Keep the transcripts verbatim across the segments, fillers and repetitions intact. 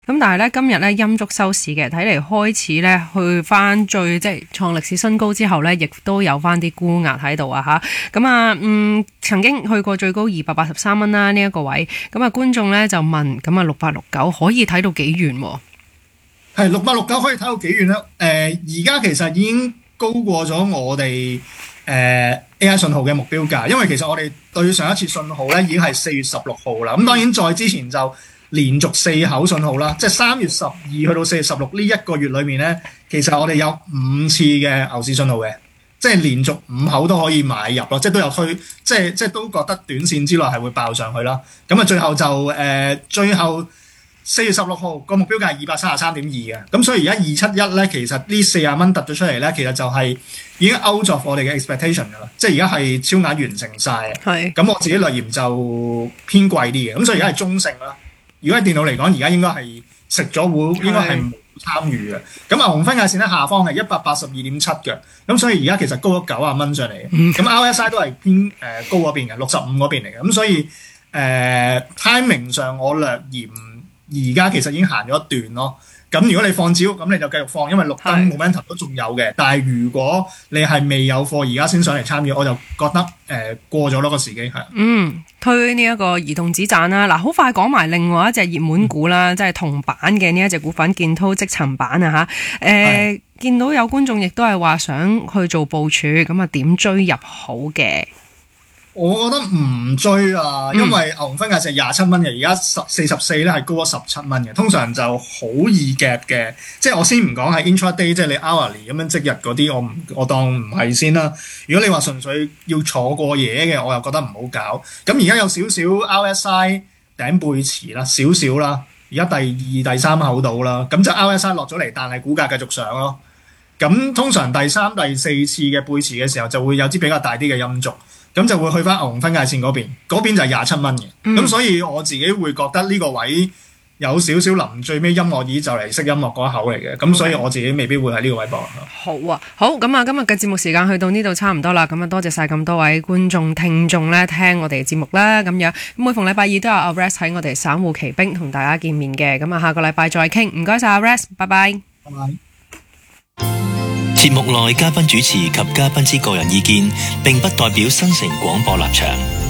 咁但係咧今日咧陰燭收市嘅，睇嚟開始咧去翻最即係創歷史新高之後咧，亦都有翻啲沽壓喺度啊吓。咁啊，嗯，曾經去過最高二百八十三蚊啦呢一個位。咁啊，觀眾咧就問，咁啊六八六九可以睇到幾遠？ 係六八六九可以睇到幾遠咧？誒、呃，而家其實已經高過咗我哋誒、呃、A I 信號嘅目標價，因為其實我哋對上一次信號咧已經係四月十六號啦。咁當然在之前就連續四口信號啦，即係三月十二去到四月十六呢一個月裏面咧，其實我哋有五次嘅牛市信號嘅，即係連續五口都可以買入咯，即係都有推，即係即係都覺得短線之內係會爆上去啦。咁啊，最後就誒、呃、最後四月十六號個目標價係二百三十三點二嘅，咁所以而家二七一咧，其實呢四十蚊突咗出嚟咧，其實就係已經 out of 我哋嘅 expectation 噶啦，即係而家係超額完成晒。係咁我自己略嫌就偏貴啲嘅，咁所以而家係中性啦。如果喺電腦嚟講，而家應該係食咗糊，應該係冇參與嘅。咁牛熊分界線咧下方係一百八十二點七嘅，咁所以而家其實高咗九十蚊上嚟嘅。咁 R S I 都係偏誒、呃、高嗰邊嘅，六十五嗰邊嚟嘅。咁所以誒、呃、timing 上我略嫌而家其實已經行咗一段咯。咁如果你放招，咁你就繼續放，因為綠燈 momentum 都仲有嘅。但係如果你係未有貨，而家先上嚟參與，我就覺得誒、呃、過咗咯個時機係。嗯， 推呢一個移動止賺啦。嗱，好快講埋另外一隻熱門股啦，嗯、即係銅板嘅呢一隻股份，建滔積層板啊嚇。誒、呃，見到有觀眾亦都係話想去做部署，咁啊點追入好嘅？ 我覺得唔追啊，因為牛熊分界線廿七蚊嘅，而家十四十四咧係高咗十七蚊嘅，通常就好易夾嘅。即係我先唔講係 intraday，即係你 hourly 咁樣即日嗰啲，我唔我當唔係先啦。如果你話純粹要坐過夜嘅，我又覺得唔好搞。咁而家有少少 R S I 頂背馳啦，少少啦，而家第二第三口到啦，咁就 R S I 落咗嚟，但係股價繼續上咯。咁通常第三第四次嘅背馳嘅時候，就會有支比較大啲嘅陰燭。咁就會去翻牛熊分界線嗰邊，嗰邊就係廿七蚊嘅。咁、嗯、所以我自己會覺得呢個位有少少臨最尾音樂椅就嚟熄音樂嗰一口嚟嘅。咁、okay. 所以我自己未必會喺呢個位博。 好啊，好咁啊，今日嘅節目時間去到呢度差唔多啦。咁啊，多謝晒咁多位觀眾聽眾咧聽我哋節目啦。咁樣咁每逢禮拜二都有阿 Rex 喺我哋散戶奇兵同大家見面嘅。咁啊，下個禮拜再傾。唔該晒阿 Rex， 拜拜。 拜拜。 節目內嘉賓主持及嘉賓之個人意見，並不代表新城廣播立場。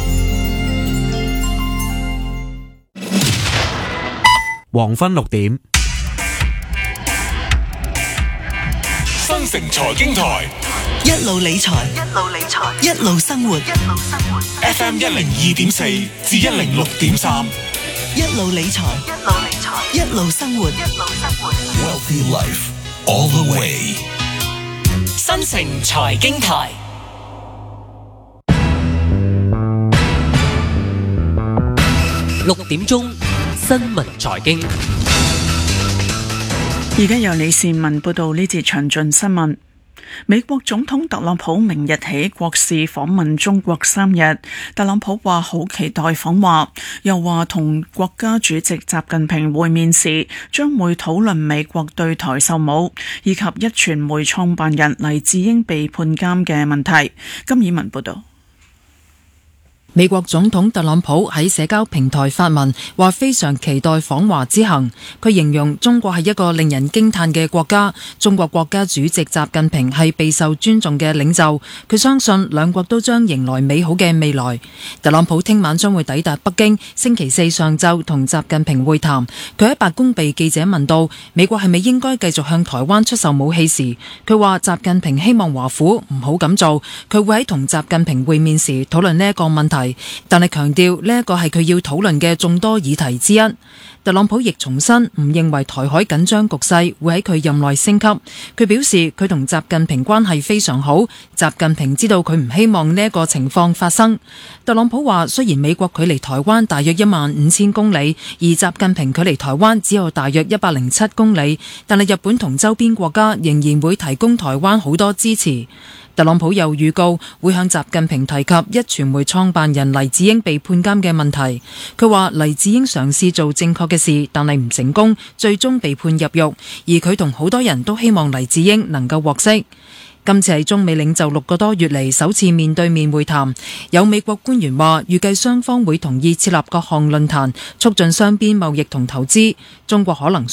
黃昏六點， 新城財經台， 一路理財，一路理財，一路生活，一路生活。 F M 一零二點四至一零六點三， 一路理財，一路理財，一路生活，一路生活。 Wealthy life all the way。 新城財經台， 六點鐘新聞財經。 而家由李善文報道呢節詳盡新聞。美國總統特朗普明日起國事訪問中國三日。特朗普話好期待訪華，又話同國家主席習近平會面時將會討論美國對台售武，以及壹傳媒創辦人黎智英被判監嘅問題。金以文報道。 美國總統特朗普喺社交平台發文，話非常期待訪華之行。佢形容中國係一個令人驚嘆嘅國家，中國國家主席習近平係備受尊重嘅領袖。佢相信兩國都將迎來美好嘅未來。特朗普聽晚將會抵達北京，星期四上晝同習近平會談。佢喺白宮被記者問到美國係咪應該繼續向台灣出售武器時，佢話習近平希望華府唔好咁做。佢會喺同習近平會面時討論呢一個問題。但係強調呢一個係佢要討論嘅眾多議題之一。特朗普亦重申唔認為台海緊張局勢會喺佢任內升級。佢表示佢同習近平關係非常好，習近平知道佢唔希望呢一個情況發生。特朗普話雖然美國距離台灣大約一萬五千公里，而習近平距離台灣只有大約一百零七公里，但係日本同周邊國家仍然會提供台灣好多支持。特朗普又預告會向習近平提及壹傳媒創辦人黎智英被判監嘅問題。佢話黎智英嘗試做正確嘅事，但係唔成功，最終被判入獄。而佢同好多人都希望黎智英能夠獲釋。 今次係中美領袖六個多月嚟首次面對面會談。有美國官員話，預計雙方會同意設立各項論壇，促進雙邊貿易同投資。中國可能